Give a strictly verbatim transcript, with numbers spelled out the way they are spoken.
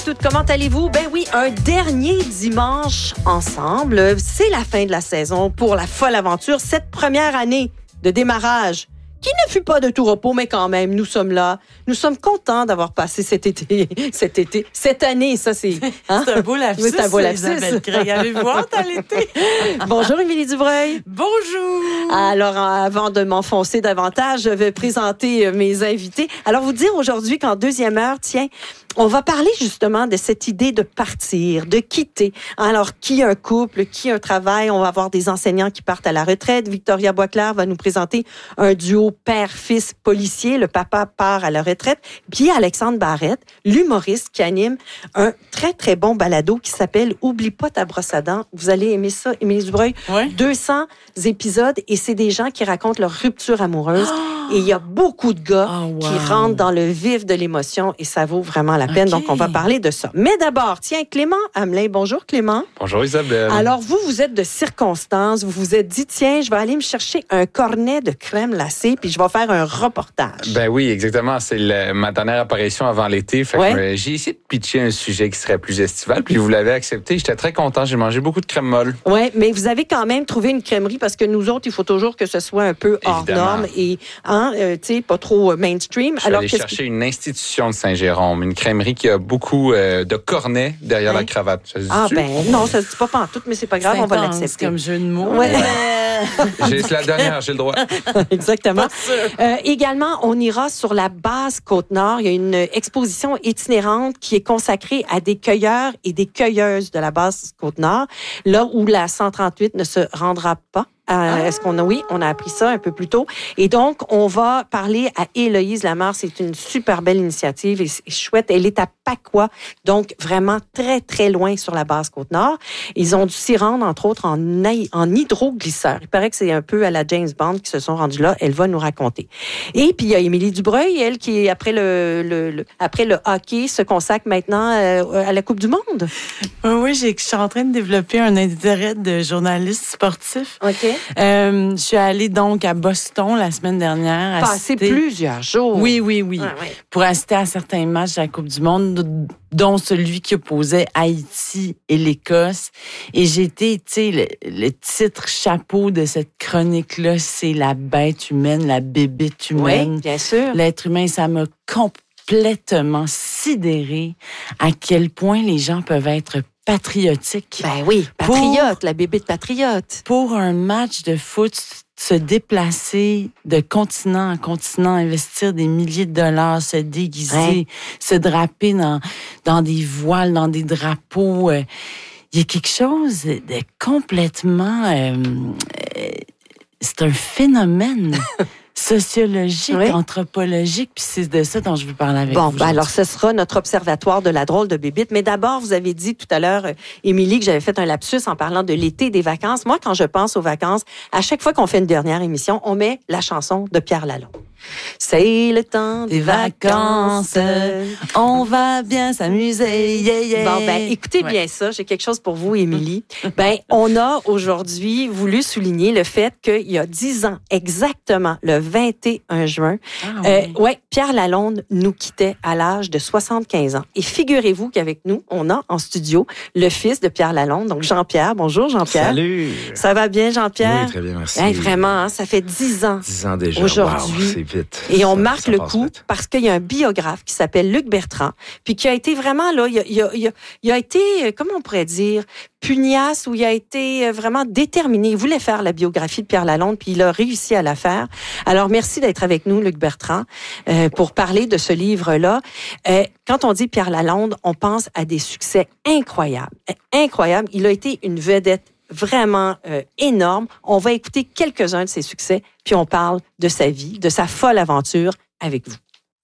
Tout, comment allez-vous? Ben oui, un dernier dimanche ensemble. C'est la fin de la saison pour la folle aventure. Cette première année de démarrage qui ne fut pas de tout repos, mais quand même, nous sommes là. Nous sommes contents d'avoir passé cet été, cet été, cette année, ça c'est... Hein? C'est un beau lapsus, c'est un beau lapsus. Isabelle Craig. Avez-vous hâte à l'été? Bonjour, Émilie Dubreuil. Bonjour. Alors, avant de m'enfoncer davantage, je vais présenter mes invités. Alors, vous dire aujourd'hui qu'en deuxième heure, tiens, on va parler justement de cette idée de partir, de quitter. Alors, qui un couple, qui un travail? On va avoir des enseignants qui partent à la retraite. Victoria Boisclair va nous présenter un duo père-fils policier. Le papa part à la retraite. Puis Alexandre Barrette, l'humoriste qui anime un très, très bon balado qui s'appelle « Oublie pas ta brosse à dents ». Vous allez aimer ça, Émilie Dubreuil. Ouais. deux cents épisodes et c'est des gens qui racontent leur rupture amoureuse. Oh! Et il y a beaucoup de gars oh, wow. qui rentrent dans le vif de l'émotion et ça vaut vraiment la peine. Okay. Donc, on va parler de ça. Mais d'abord, tiens, Clément Hamelin. Bonjour, Clément. Bonjour, Isabelle. Alors, vous, vous êtes de circonstance. Vous vous êtes dit, tiens, je vais aller me chercher un cornet de crème glacée puis je vais faire un reportage. Ben oui, exactement. C'est le, ma dernière apparition avant l'été. Fait ouais. que, euh, j'ai essayé de pitcher un sujet qui serait plus estival puis vous l'avez accepté. J'étais très content. J'ai mangé beaucoup de crème molle. Oui, mais vous avez quand même trouvé une crèmerie parce que nous autres, il faut toujours que ce soit un peu hors Évidemment. norme et, hein, euh, tu sais, pas trop mainstream. Je suis allé chercher que... une institution de Saint-Jérôme, une crèmerie qui a beaucoup euh, de cornets derrière hein? la cravate. Ça se ah ben non, ça se dit pas pantoute, mais c'est pas grave, c'est on va intense, l'accepter. Comme jeu de mots. Ouais. j'ai, c'est la dernière, j'ai le droit. Exactement. Euh, également, on ira sur la base Côte-Nord. Il y a une exposition itinérante qui est consacrée à des cueilleurs et des cueilleuses de la base Côte-Nord, là où la cent trente-huit ne se rendra pas. Euh, ah. Est-ce qu'on a, oui, on a appris ça un peu plus tôt. Et donc, on va parler à Héloïse Lamarre. C'est une super belle initiative et c'est chouette. Elle est à Pacois, donc vraiment très, très loin sur la base Côte-Nord. Ils ont dû s'y rendre, entre autres, en, en hydroglisseur. Il paraît que c'est un peu à la James Bond qui se sont rendus là. Elle va nous raconter. Et puis, il y a Émilie Dubreuil, elle, qui, après le, le, le, après le hockey, se consacre maintenant euh, à la Coupe du Monde. Oui, oui, j'ai, je suis en train de développer un intérêt de journaliste sportif. OK. Euh, je suis allée donc à Boston la semaine dernière. Passer plusieurs jours. Oui, oui, oui. Ah, ouais. Pour assister à certains matchs de la Coupe du Monde, dont celui qui opposait Haïti et l'Écosse. Et j'ai été, tu sais, le, le titre chapeau de cette chronique-là, c'est la bête humaine, la bébête humaine. Oui, bien sûr. L'être humain, ça m'a complètement sidéré à quel point les gens peuvent être patriotique. Ben oui, patriote, pour, la bébête patriote. Pour un match de foot, se déplacer de continent en continent, investir des milliers de dollars, se déguiser, ouais. se draper dans, dans des voiles, dans des drapeaux. Euh, il y a quelque chose de complètement... Euh, euh, c'est un phénomène sociologique, oui. anthropologique, puis c'est de ça dont je veux parler avec bon, vous. Bon, ben alors ce sera notre observatoire de la drôle de bébite. Mais d'abord, vous avez dit tout à l'heure, Émilie, que j'avais fait un lapsus en parlant de l'été, des vacances. Moi, quand je pense aux vacances, à chaque fois qu'on fait une dernière émission, on met la chanson de Pierre Lalonde. C'est le temps des vacances, on va bien s'amuser, yeah, yeah. Bon, ben, écoutez ouais. bien ça, j'ai quelque chose pour vous, Émilie. ben, on a aujourd'hui voulu souligner le fait qu'il y a dix ans, exactement, le vingt et un juin, ah, euh, oui. ouais, Pierre Lalonde nous quittait à l'âge de soixante-quinze ans. Et figurez-vous qu'avec nous, on a en studio le fils de Pierre Lalonde, donc Jean-Pierre. Bonjour, Jean-Pierre. Salut. Ça va bien, Jean-Pierre? Oui, très bien, merci. Hey, vraiment, hein, ça fait dix ans. Dix ans déjà. Aujourd'hui. Wow, c'est vite. Et on ça, marque ça le coup vite. Parce qu'il y a un biographe qui s'appelle Luc Bertrand, puis qui a été vraiment, là, il a, il a, il a, il a été, comment on pourrait dire, pugnace, où il a été vraiment déterminé. Il voulait faire la biographie de Pierre Lalonde, puis il a réussi à la faire. Alors, merci d'être avec nous, Luc Bertrand, euh, pour parler de ce livre-là. Euh, quand on dit Pierre Lalonde, on pense à des succès incroyables. Incroyables. Il a été une vedette vraiment euh, énorme. On va écouter quelques-uns de ses succès, puis on parle de sa vie, de sa folle aventure avec vous.